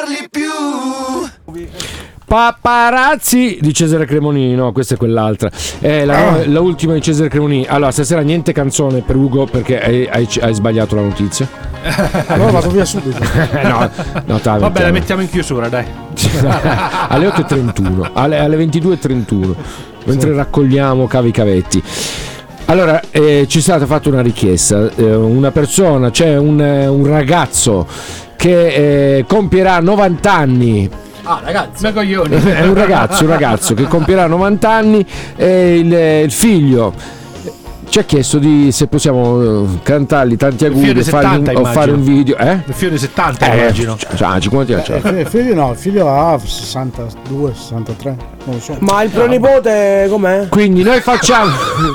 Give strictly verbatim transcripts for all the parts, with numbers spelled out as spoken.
parli più. Paparazzi di Cesare Cremonini, no, questa è quell'altra. È la, Ah. la ultima di Cesare Cremonini. Allora, stasera niente canzone per Ugo perché hai, hai, hai sbagliato la notizia. Allora vado via subito. no, no, ta, Vabbè, la mettiamo. mettiamo in chiusura, dai. alle otto e trentuno, alle, alle ventidue e trentuno, mentre raccogliamo cavi cavetti. Allora, eh, ci è stata fatta una richiesta, eh, una persona, c'è un, eh, un ragazzo che eh, compierà novanta anni. Ah, ragazzi. Ma coglioni. È un ragazzo, un ragazzo che compierà novanta anni e il, il figlio ci ha chiesto di se possiamo eh, cantargli tanti auguri figlio o di fargli un- settanta, o fare un immagino. video. Eh? Il figlio di settanta, Eh, immagino. cioè, cinquanta anni c'ha. Eh, il figlio no, il figlio ha sessantadue, sessantatré, non lo so. Ma il pronipote com'è? Quindi noi facciamo.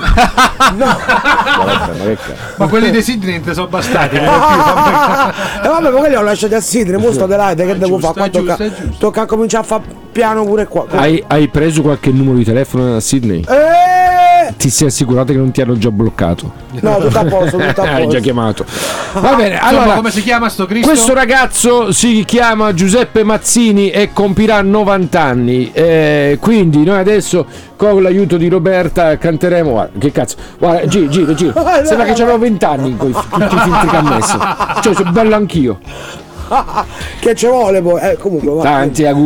Ma quelli dei Sidney non te sono bastati. E vabbè, ma quelli ho lasciati a Sidney, mo sto là, che devo giusto, fare? Qua è giusto, tocca, è giusto. tocca cominciare a fare piano pure qua. Hai, hai preso qualche numero di telefono da Sydney? Eh, Ti sei assicurato che non ti hanno già bloccato? no, tutto a posto, tutto a Hai già posto. chiamato. Va bene, Insomma, allora. come si chiama sto Cristo? Questo ragazzo si chiama Giuseppe Mazzini e compirà novanta anni. Eh, quindi noi adesso con l'aiuto di Roberta canteremo. Guarda, che cazzo? Guarda, gira, gira, gira. Sembra che c'avevo venti anni con i- tutti i filtri che ha messo. Cioè, sono bello anch'io. Che ci vuole poi? Eh, comunque, va. Tanti auguri.